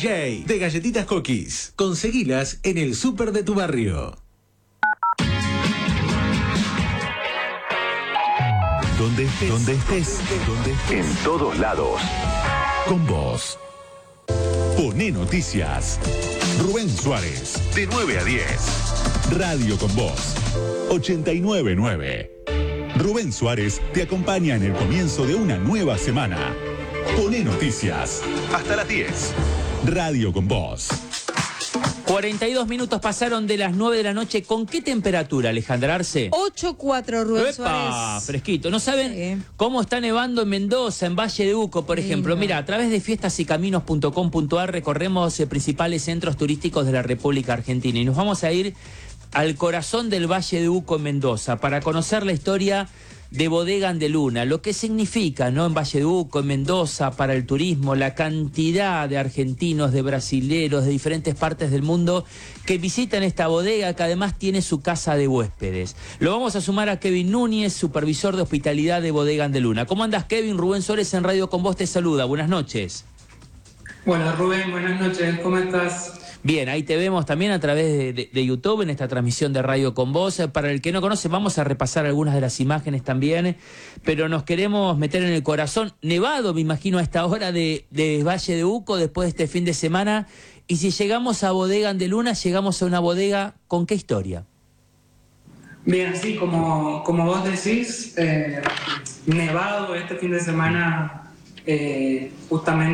DJ de Galletitas Cookies. Conseguilas en el súper de tu barrio. Donde estés, en todos lados. Con vos. Poné noticias. Rubén Suárez, de 9 a 10. Radio con Vos, 89.9. Rubén Suárez te acompaña en el comienzo de una nueva semana. Poné noticias. Hasta las 10. Radio con Vos. 42 minutos pasaron de las 9 de la noche. ¿Con qué temperatura, Alejandra Arce? 8.4, Rubén Suárez. Fresquito. ¿No saben cómo está nevando en Mendoza, en Valle de Uco, por ejemplo? Mira, a través de fiestasycaminos.com.ar recorremos principales centros turísticos de la República Argentina y nos vamos a ir al corazón del Valle de Uco en Mendoza para conocer la historia de Bodega Andeluna, lo que significa, ¿no?, en Valle de Uco, en Mendoza, para el turismo, la cantidad de argentinos, de brasileros, de diferentes partes del mundo que visitan esta bodega, que además tiene su casa de huéspedes. Lo vamos a sumar a Kevin Núñez, supervisor de hospitalidad de Bodega Andeluna. ¿Cómo andas, Kevin? Rubén Suárez en Radio con Vos te saluda. Buenas noches. Hola, Rubén. Buenas noches. ¿Cómo estás? Bien, ahí te vemos también a través de YouTube en esta transmisión de Radio con Vos. Para el que no conoce, vamos a repasar algunas de las imágenes también, pero nos queremos meter en el corazón. Nevado, me imagino, a esta hora de Valle de Uco, después de este fin de semana. Y si llegamos a Bodega Andeluna, llegamos a una bodega ¿con qué historia? Bien, así como vos decís, nevado este fin de semana, justamente